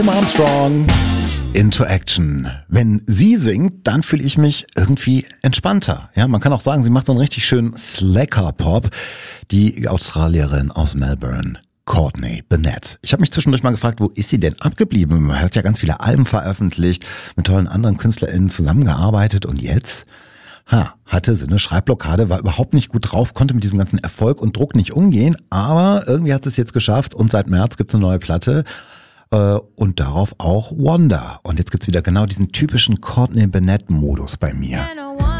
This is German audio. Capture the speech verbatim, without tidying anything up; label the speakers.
Speaker 1: Armstrong. Into Action. Wenn sie singt, dann fühle ich mich irgendwie entspannter. Ja, man kann auch sagen, sie macht so einen richtig schönen Slacker-Pop. Die Australierin aus Melbourne, Courtney Bennett. Ich habe mich zwischendurch mal gefragt, wo ist sie denn abgeblieben? Man hat ja ganz viele Alben veröffentlicht, mit tollen anderen KünstlerInnen zusammengearbeitet und jetzt ha, hatte sie eine Schreibblockade, war überhaupt nicht gut drauf, konnte mit diesem ganzen Erfolg und Druck nicht umgehen, aber irgendwie hat sie es jetzt geschafft und seit März gibt es eine neue Platte. Und darauf auch Wonder. Und jetzt gibt's wieder genau diesen typischen Courtney Bennett-Modus bei mir.